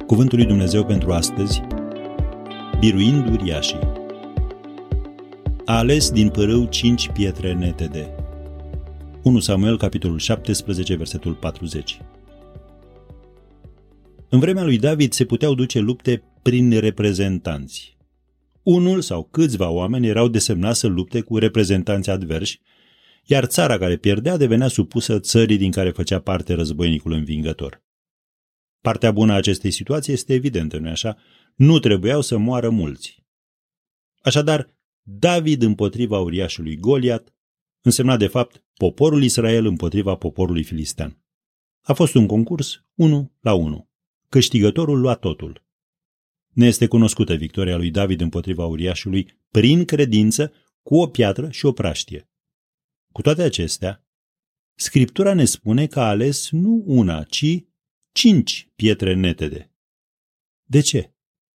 Cuvântul lui Dumnezeu pentru astăzi, biruind uriașii. A ales din pârâu 5 pietre netede. 1 Samuel, capitolul 17, versetul 40. În vremea lui David se puteau duce lupte prin reprezentanți. Unul sau câțiva oameni erau desemnați să lupte cu reprezentanți adversi, iar țara care pierdea devenea supusă țării din care făcea parte războinicul învingător. Partea bună a acestei situații este evidentă, nu-i așa? Nu trebuiau să moară mulți. Așadar, David împotriva uriașului Goliat însemna de fapt poporul Israel împotriva poporului filistean. A fost un concurs 1-1. Câștigătorul lua totul. Ne este cunoscută victoria lui David împotriva uriașului prin credință cu o piatră și o praștie. Cu toate acestea, Scriptura ne spune că a ales nu una, ci 5 pietre netede. De ce?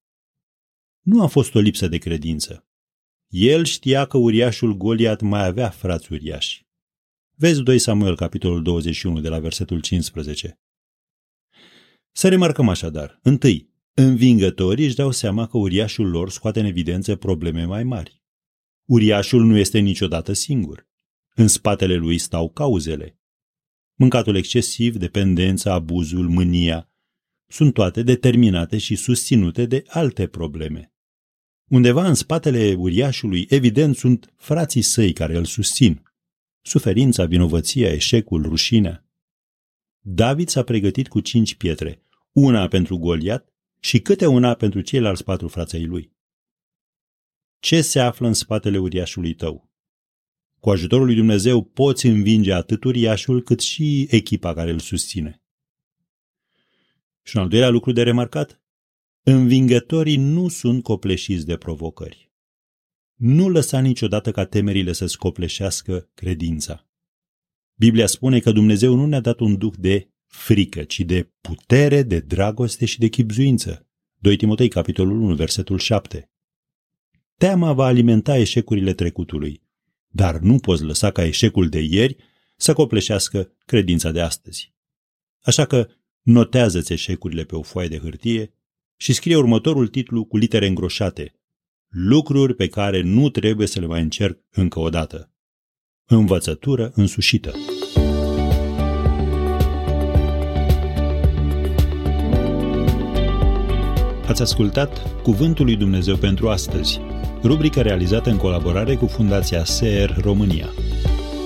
Nu a fost o lipsă de credință. El știa că uriașul Goliat mai avea frați uriași. Vezi 2 Samuel, capitolul 21, de la versetul 15. Să remarcăm așadar, întâi, învingătorii își dau seama că uriașul lor scoate în evidență probleme mai mari. Uriașul nu este niciodată singur. În spatele lui stau cauzele. Mâncatul excesiv, dependența, abuzul, mânia, sunt toate determinate și susținute de alte probleme. Undeva în spatele uriașului, evident, sunt frații săi care îl susțin. Suferința, vinovăția, eșecul, rușinea. David s-a pregătit cu 5 pietre, una pentru Goliat și câte una pentru ceilalți 4 frați ai lui. Ce se află în spatele uriașului tău? Cu ajutorul lui Dumnezeu poți învinge atât uriașul cât și echipa care îl susține. Și un al doilea lucru de remarcat, învingătorii nu sunt copleșiți de provocări. Nu lăsa niciodată ca temerile să-ți copleșească credința. Biblia spune că Dumnezeu nu ne-a dat un duh de frică, ci de putere, de dragoste și de chibzuință. 2 Timotei, capitolul 1, versetul 7. Teama va alimenta eșecurile trecutului, dar nu poți lăsa ca eșecul de ieri să copleșească credința de astăzi. Așa că notează-ți eșecurile pe o foaie de hârtie și scrie următorul titlu cu litere îngroșate: lucruri pe care nu trebuie să le mai încerc încă o dată. Învățătură însușită. Ați ascultat Cuvântul lui Dumnezeu pentru astăzi, rubrica realizată în colaborare cu Fundația SER România.